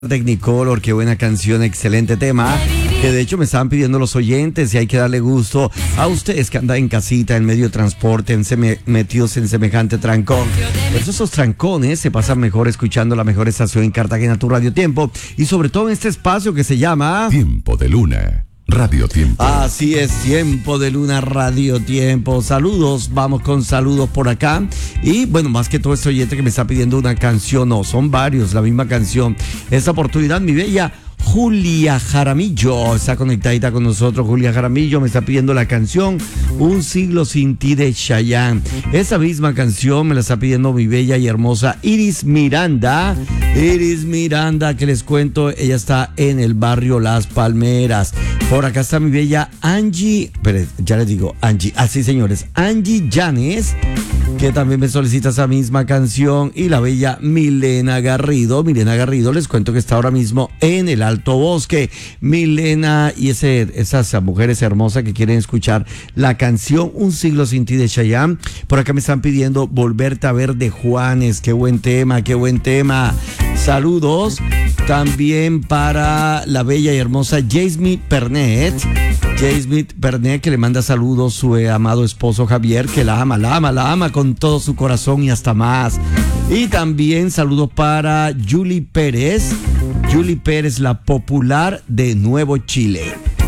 Technicolor, qué buena canción, excelente tema, que de hecho me estaban pidiendo los oyentes y hay que darle gusto a ustedes que andan en casita, en medio de transporte, metidos en semejante trancón. Por eso esos trancones se pasan mejor escuchando la mejor estación en Cartagena, tu Radio Tiempo, y sobre todo en este espacio que se llama Tiempo de Luna, Radio Tiempo. Así es, Tiempo de Luna, Radio Tiempo. Saludos, vamos con saludos por acá. Y bueno, más que todo este oyente que me está pidiendo una canción, no, son varios, la misma canción. Esta oportunidad, mi bella Julia Jaramillo está conectadita con nosotros. Julia Jaramillo me está pidiendo la canción Un siglo sin ti de Chayanne. Esa misma canción me la está pidiendo mi bella y hermosa Iris Miranda. Iris Miranda, que les cuento, ella está en el barrio Las Palmeras. Por acá está mi bella Angie, pero ya les digo Angie, así señores, Angie Llanes, que también me solicita esa misma canción, y la bella Milena Garrido. Milena Garrido, les cuento que está ahora mismo en el Alto Bosque. Milena y esas mujeres hermosas que quieren escuchar la canción Un siglo sin ti de Chayanne. Por acá me están pidiendo Volverte a ver de Juanes. Qué buen tema, qué buen tema. Saludos también para la bella y hermosa Jasmine Pernet. Jasmine Pernet, que le manda saludos su amado esposo Javier, que la ama con todo su corazón y hasta más. Y también saludos para Julie Pérez. Julie Pérez, la popular de Nuevo Chile.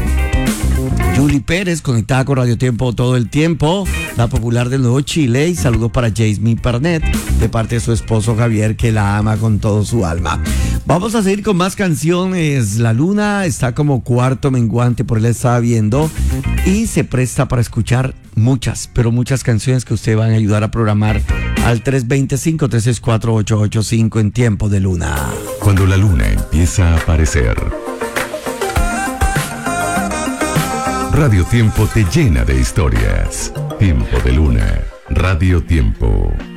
Julie Pérez, conectada con Radio Tiempo todo el tiempo, la popular de Nuevo Chile. Y saludos para Jasmine Pernet, de parte de su esposo Javier, que la ama con todo su alma. Vamos a seguir con más canciones. La luna está como cuarto menguante, por él estaba viendo, y se presta para escuchar muchas, pero muchas canciones que ustedes van a ayudar a programar al 325-364-885 en Tiempo de Luna. Cuando la luna empieza a aparecer, Radio Tiempo te llena de historias. Tiempo de Luna, Radio Tiempo.